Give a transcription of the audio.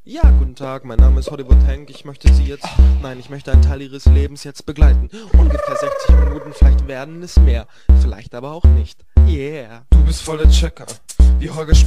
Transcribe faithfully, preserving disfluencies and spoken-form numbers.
Ja, guten Tag, mein Name ist Hollywood Hank. Ich möchte Sie jetzt, nein, ich möchte einen Teil Ihres Lebens jetzt begleiten. Ungefähr sechzig Minuten, vielleicht werden es mehr, vielleicht aber auch nicht. Yeah. Du bist voll der Checker, wie Holger